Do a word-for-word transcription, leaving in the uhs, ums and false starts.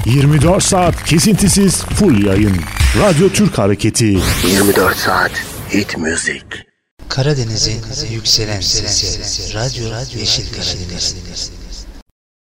yirmi dört saat kesintisiz full yayın. Radyo Türk Hareketi. yirmi dört saat hit müzik. Karadeniz'in yükselen sesi. Radyo Yeşil Karadeniz.